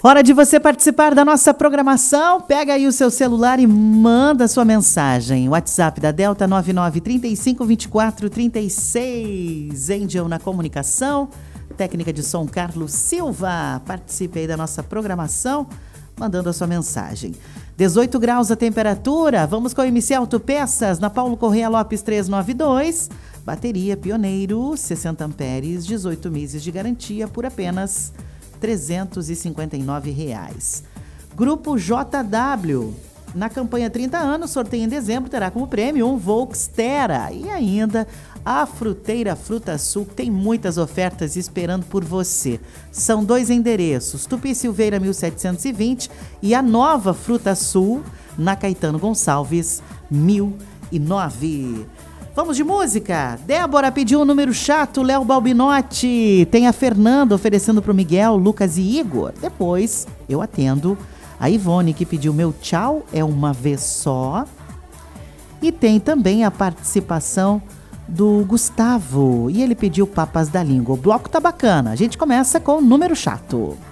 Hora de você participar da nossa programação. Pega aí o seu celular e manda sua mensagem. WhatsApp da Delta 99352436. Angel na comunicação. Técnica de som Carlos Silva. Participe aí da nossa programação, mandando a sua mensagem. 18 graus a temperatura. Vamos com o MC Autopeças na Paulo Correia Lopes 392. Bateria Pioneiro, 60 amperes, 18 meses de garantia por apenas R$ 359. Grupo JW, na campanha 30 anos, sorteio em dezembro, terá como prêmio um Volkswagen. E ainda a Fruteira Fruta Sul, que tem muitas ofertas esperando por você. São 2 endereços, Tupi Silveira 1720 e a nova Fruta Sul, na Caetano Gonçalves 1009. Vamos de música? Débora pediu um número chato, Léo Balbinotti. Tem a Fernanda oferecendo para o Miguel, Lucas e Igor. Depois eu atendo a Ivone, que pediu Meu Tchau é uma vez só. E tem também a participação do Gustavo. E ele pediu Papas da Língua. O bloco tá bacana. A gente começa com o número chato.